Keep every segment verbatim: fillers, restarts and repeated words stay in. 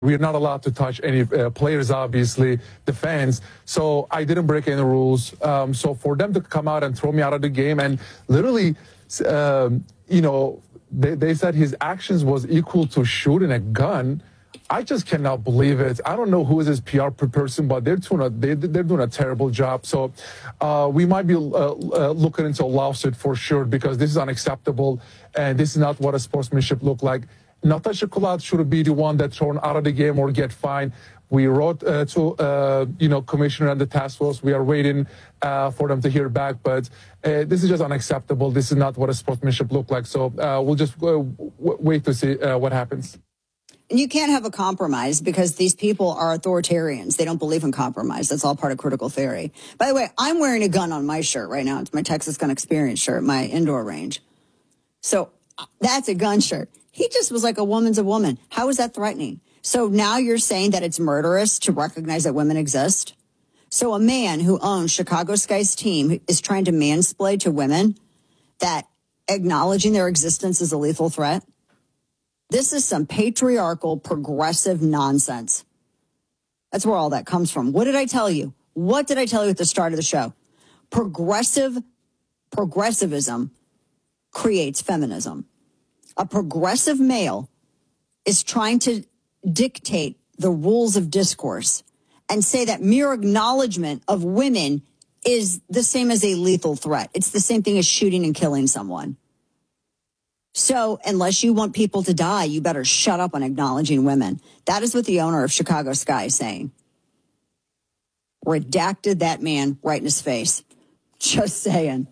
We're not allowed to touch any uh, players, obviously, the fans. So I didn't break any rules. Um, so for them to come out and throw me out of the game and literally, um, you know, they, they said his actions was equal to shooting a gun. I just cannot believe it. I don't know who is his P R person, but they're doing a, they, they're doing a terrible job. So uh, we might be uh, uh, looking into a lawsuit for sure, because this is unacceptable and this is not what a sportsmanship look like. Natasha Kulat should be the one that's thrown out of the game or get fined. We wrote uh, to, uh, you know, commissioner and the task force. We are waiting uh, for them to hear back, but uh, this is just unacceptable. This is not what a sportsmanship look like. So uh, we'll just uh, w wait to see uh, what happens. And you can't have a compromise because these people are authoritarians. They don't believe in compromise. That's all part of critical theory. By the way, I'm wearing a gun on my shirt right now. It's my Texas Gun Experience shirt, my indoor range. So that's a gun shirt. He just was like, a woman's a woman. How is that threatening? So now you're saying that it's murderous to recognize that women exist? So a man who owns Chicago Sky's team is trying to mansplain to women that acknowledging their existence is a lethal threat? This is some patriarchal, progressive nonsense. That's where all that comes from. What did I tell you? What did I tell you at the start of the show? Progressive, progressivism creates feminism. A progressive male is trying to dictate the rules of discourse and say that mere acknowledgement of women is the same as a lethal threat. It's the same thing as shooting and killing someone. So unless you want people to die, you better shut up on acknowledging women. That is what the owner of Chicago Sky is saying. Redacted that man right in his face. Just saying.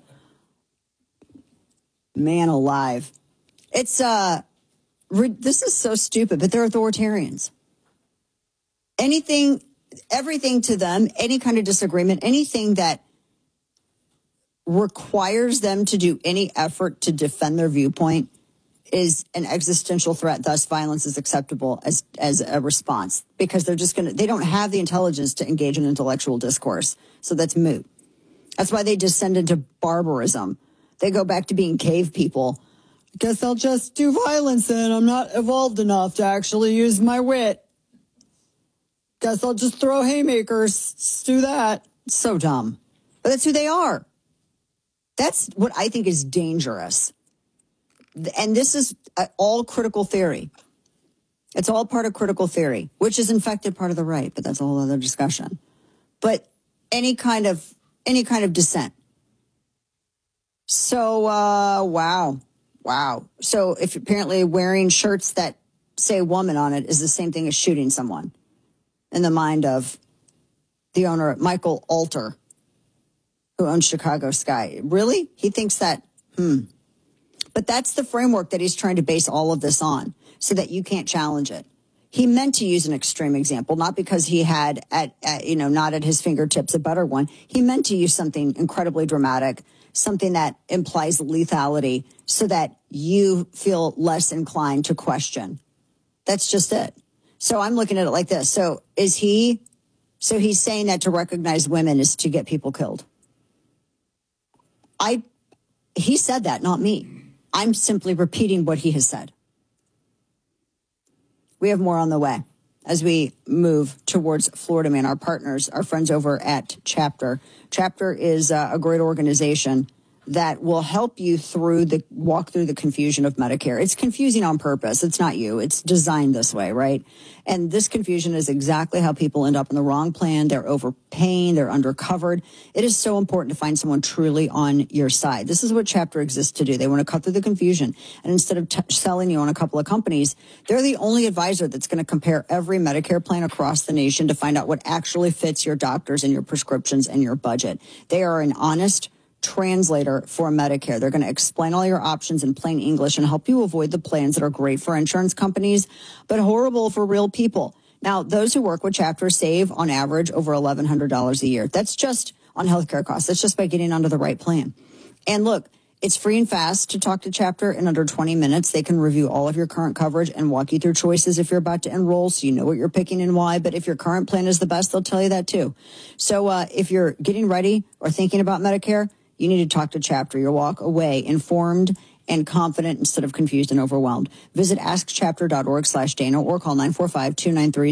Man alive. It's, uh, this is so stupid, but they're authoritarians. Anything, everything to them, any kind of disagreement, anything that requires them to do any effort to defend their viewpoint is an existential threat. Thus, violence is acceptable as, as a response because they're just going to, they don't have the intelligence to engage in intellectual discourse. So that's moot. That's why they descend into barbarism. They go back to being cave people. Guess I'll just do violence then. I'm not evolved enough to actually use my wit. Guess I'll just throw haymakers. Let's do that. It's so dumb. But that's who they are. That's what I think is dangerous. And this is all critical theory. It's all part of critical theory, which is infected part of the right, but that's a whole other discussion. But any kind of, any kind of dissent. So, uh, wow. Wow. So if apparently wearing shirts that say woman on it is the same thing as shooting someone in the mind of the owner, Michael Alter, who owns Chicago Sky. Really? He thinks that, hmm. But that's the framework that he's trying to base all of this on so that you can't challenge it. He meant to use an extreme example, not because he had, at, at you know, not at his fingertips a better one. He meant to use something incredibly dramatic, something that implies lethality so that you feel less inclined to question. That's just it. So I'm looking at it like this. So is he, so he's saying that to recognize women is to get people killed. I, he said that, not me. I'm simply repeating what he has said. We have more on the way as we move towards Florida Man, our partners, our friends over at Chapter. Chapter is uh, a great organization that will help you through the walk through the confusion of Medicare. It's confusing on purpose. It's not you. It's designed this way, right? And this confusion is exactly how people end up in the wrong plan. They're overpaying. They're undercovered. It is so important to find someone truly on your side. This is what Chapter exists to do. They want to cut through the confusion. And instead of t- selling you on a couple of companies, they're the only advisor that's going to compare every Medicare plan across the nation to find out what actually fits your doctors and your prescriptions and your budget. They are an honest translator for Medicare. They're going to explain all your options in plain English and help you avoid the plans that are great for insurance companies, but horrible for real people. Now, those who work with Chapter save on average over eleven hundred dollars a year. That's just on healthcare costs. That's just by getting onto the right plan. And look, it's free and fast to talk to Chapter in under twenty minutes. They can review all of your current coverage and walk you through choices if you're about to enroll, so you know what you're picking and why. But if your current plan is the best, they'll tell you that too. So uh, if you're getting ready or thinking about Medicare, you need to talk to Chapter. You'll walk away informed and confident instead of confused and overwhelmed. Visit ask chapter dot org slash Dana or call nine four five, two nine three,